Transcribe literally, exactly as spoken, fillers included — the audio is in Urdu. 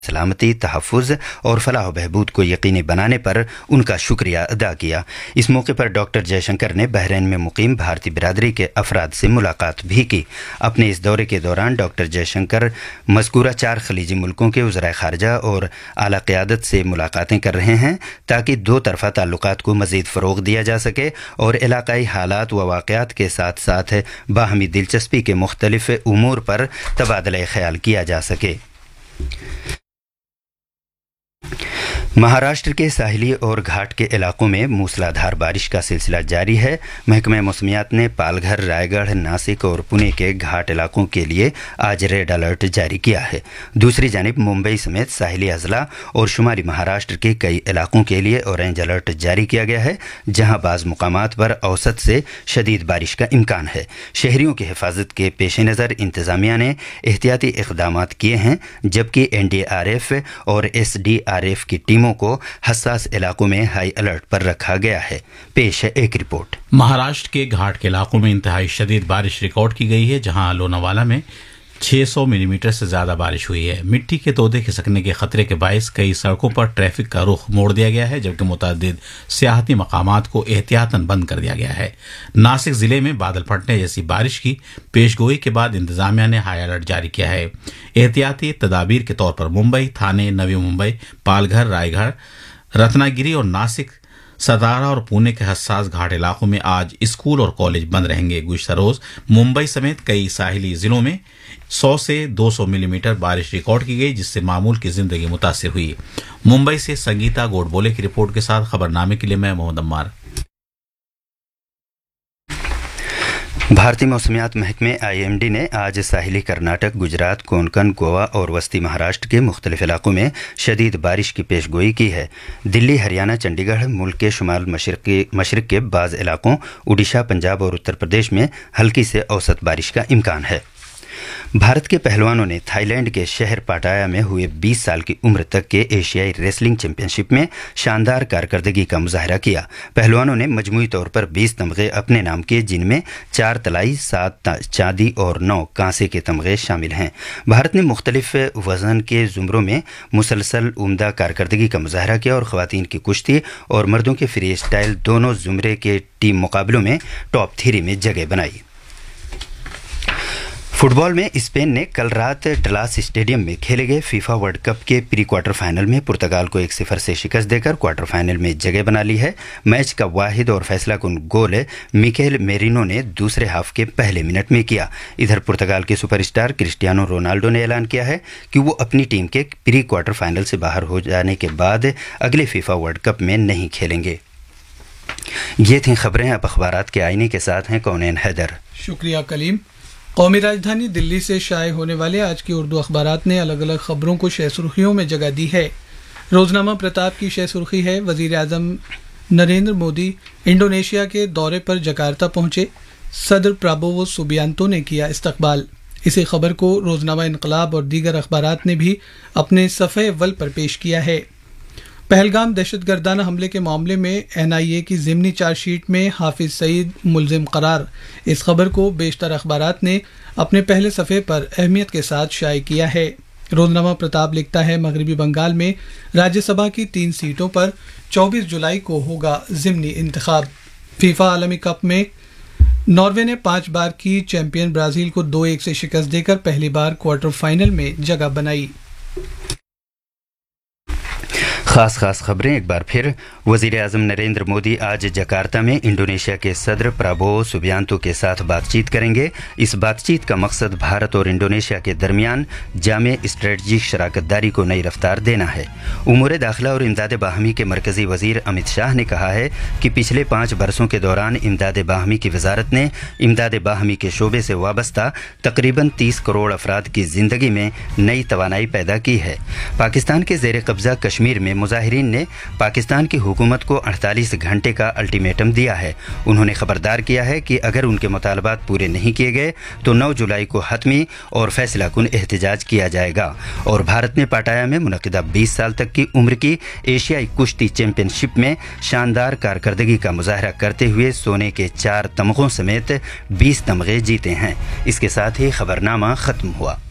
سلامتی، تحفظ اور فلاح و بہبود کو یقینی بنانے پر ان کا شکریہ ادا کیا۔ اس موقع پر ڈاکٹر جے شنکر نے بحرین میں مقیم بھارتی برادری کے افراد سے ملاقات بھی کی۔ اپنے اس دورے کے دوران ڈاکٹر جے شنکر مذکورہ چار خلیجی ملکوں کے وزرائے خارجہ اور اعلیٰ قیادت سے ملاقاتیں کر رہے ہیں تاکہ دو طرفہ تعلقات کو مزید فروغ دیا جا سکے اور علاقائی حالات و واقعات کے ساتھ ساتھ باہمی دلچسپی کے مختلف امور پر تبادلہ خیال کیا جا سکے۔ مہاراشٹر کے ساحلی اور گھاٹ کے علاقوں میں موسلادھار بارش کا سلسلہ جاری ہے۔ محکمہ موسمیات نے پال گھر، رائے گڑھ، ناسک اور پونے کے گھاٹ علاقوں کے لیے آج ریڈ الرٹ جاری کیا ہے۔ دوسری جانب ممبئی سمیت ساحلی اضلاع اور شمالی مہاراشٹر کے کئی علاقوں کے لیے اورنج الرٹ جاری کیا گیا ہے، جہاں بعض مقامات پر اوسط سے شدید بارش کا امکان ہے۔ شہریوں کی حفاظت کے پیش نظر انتظامیہ نے احتیاطی اقدامات کیے ہیں، جبکہ این ڈی آر ایف اور ایس ڈی آر ایف کی ٹیموں کو حساس علاقوں میں ہائی الرٹ پر رکھا گیا ہے۔ پیش ہے ایک رپورٹ۔ مہاراشٹر کے گھاٹ کے علاقوں میں انتہائی شدید بارش ریکارڈ کی گئی ہے، جہاں لوناوالا میں چھ سو ملی میٹر سے زیادہ بارش ہوئی ہے۔ مٹی کے تودے کھسکنے کے خطرے کے باعث کئی سڑکوں پر ٹریفک کا رخ موڑ دیا گیا ہے، جبکہ متعدد سیاحتی مقامات کو احتیاطاً بند کر دیا گیا ہے۔ ناسک ضلع میں بادل پھٹنے جیسی بارش کی پیش گوئی کے بعد انتظامیہ نے ہائی الرٹ جاری کیا ہے۔ احتیاطی تدابیر کے طور پر ممبئی، تھانے، نوی ممبئی، پال گھر، رائے گڑھ، رتنا گیری اور ناسک، ستارا اور پونے کے حساس گھاٹ علاقوں میں آج اسکول اور کالج بند رہیں گے۔ گزشتہ روز ممبئی سمیت کئی ساحلی ضلعوں میں سو سے دو سو ملی میٹر بارش ریکارڈ کی گئی، جس سے معمول کی زندگی متاثر ہوئی۔ ممبئی سے سنگیتا گوڈبولے کی رپورٹ کے ساتھ خبر نامے کے لیے میں محمد عمار۔ بھارتی موسمیات محکمے آئی ایم ڈی نے آج ساحلی کرناٹک، گجرات، کونکن، گوا اور وسطی مہاراشٹر کے مختلف علاقوں میں شدید بارش کی پیش گوئی کی ہے۔ دلی، ہریانہ، چنڈی گڑھ، ملک کے شمال مشرقی مشرق کے بعض علاقوں، اڈیشہ، پنجاب اور اتر پردیش میں ہلکی سے اوسط بارش کا امکان ہے۔ بھارت کے پہلوانوں نے تھائی لینڈ کے شہر پاٹایا میں ہوئے بیس سال کی عمر تک کے ایشیائی ریسلنگ چیمپئن شپ میں شاندار کارکردگی کا مظاہرہ کیا۔ پہلوانوں نے مجموعی طور پر بیس تمغے اپنے نام کیے، جن میں چار طلائی، سات چاندی اور نو کانسے کے تمغے شامل ہیں۔ بھارت نے مختلف وزن کے زمروں میں مسلسل عمدہ کارکردگی کا مظاہرہ کیا اور خواتین کی کشتی اور مردوں کے فری اسٹائل دونوں زمرے کے ٹیم مقابلوں میں ٹاپ تھری میں جگہ بنائی۔ فٹ بال میں اسپین نے کل رات ڈلاس اسٹیڈیم میں کھیلے گئے فیفا ورلڈ کپ کے پری کوارٹر فائنل میں پرتگال کو ایک صفر سے شکست دے کر کوارٹر فائنل میں جگہ بنا لی ہے۔ میچ کا واحد اور فیصلہ کن گول میکیل میرینو نے دوسرے ہاف کے پہلے منٹ میں کیا۔ ادھر پرتگال کے سپر اسٹار کرسٹیانو رونالڈو نے اعلان کیا ہے کہ وہ اپنی ٹیم کے پری کوارٹر فائنل سے باہر ہو جانے کے بعد اگلے فیفا ورلڈ کپ میں نہیں کھیلیں گے۔ یہ تھیں خبریں۔ اب اخبارات کے آئینے کے ساتھ ہیں کونین حیدر۔ شکریہ کلیم۔ قومی راجدھانی دلی سے شائع ہونے والے آج کی اردو اخبارات نے الگ الگ خبروں کو شہ سرخیوں میں جگہ دی ہے۔ روزنامہ پرتاپ کی شہ سرخی ہے: وزیر اعظم نریندر مودی انڈونیشیا کے دورے پر جکارتا پہنچے، صدر پرابوو سوبیانتو نے کیا استقبال۔ اسی خبر کو روزنامہ انقلاب اور دیگر اخبارات نے بھی اپنے صفحے اول پر پیش کیا ہے۔ پہلگام دہشت گردانہ حملے کے معاملے میں این آئی اے کی ضمنی چارج شیٹ میں حافظ سعید ملزم قرار، اس خبر کو بیشتر اخبارات نے اپنے پہلے صفحے پر اہمیت کے ساتھ شائع کیا ہے۔ روزنامہ پرتاپ لکھتا ہے: مغربی بنگال میں راجیہ سبھا کی تین سیٹوں پر چوبیس جولائی کو ہوگا ضمنی انتخاب۔ فیفا عالمی کپ میں ناروے نے پانچ بار کی چیمپئن برازیل کو دو ایک سے شکست دے کر پہلی بار کوارٹر فائنل میں جگہ بنائی۔ خاص خاص خبریں ایک بار پھر۔ وزیر اعظم نریندر مودی آج جکارتا میں انڈونیشیا کے صدر پرابوو سوبیانتو کے ساتھ بات چیت کریں گے۔ اس بات چیت کا مقصد بھارت اور انڈونیشیا کے درمیان جامع اسٹریٹجک شراکت داری کو نئی رفتار دینا ہے۔ امور داخلہ اور امداد باہمی کے مرکزی وزیر امت شاہ نے کہا ہے کہ پچھلے پانچ برسوں کے دوران امداد باہمی کی وزارت نے امداد باہمی کے شعبے سے وابستہ تقریباً تیس کروڑ افراد کی زندگی میں نئی توانائی پیدا کی ہے۔ پاکستان کے زیر قبضہ کشمیر میں مظاہرین نے پاکستان کی حکومت کو اڑتالیس گھنٹے کا الٹیمیٹم دیا ہے۔ انہوں نے خبردار کیا ہے کہ اگر ان کے مطالبات پورے نہیں کیے گئے تو نو جولائی کو حتمی اور فیصلہ کن احتجاج کیا جائے گا۔ اور بھارت نے پاٹایا میں منعقدہ بیس سال تک کی عمر کی ایشیائی کشتی چیمپئن شپ میں شاندار کارکردگی کا مظاہرہ کرتے ہوئے سونے کے چار تمغوں سمیت بیس تمغے جیتے ہیں۔ اس کے ساتھ ہی خبرنامہ ختم ہوا۔